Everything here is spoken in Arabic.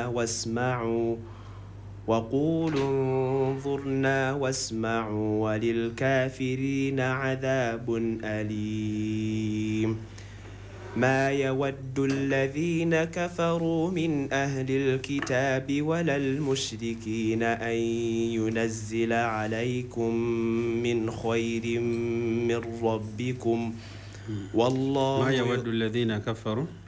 وقولوا انظرنا واسمعوا وللكافرين عذاب أليم ما يود الذين كفروا من أهل الكتاب ولا المشركين أن ينزل عليكم من خير من ربكم والله ما يود الذين كفروا